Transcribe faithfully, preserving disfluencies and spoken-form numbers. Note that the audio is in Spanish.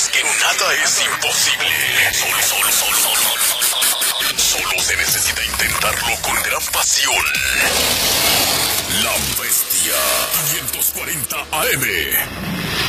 sabemos que nada es imposible. Solo, solo, solo, solo, solo, solo, solo se necesita intentarlo con gran pasión. La Bestia quinientos cuarenta A M.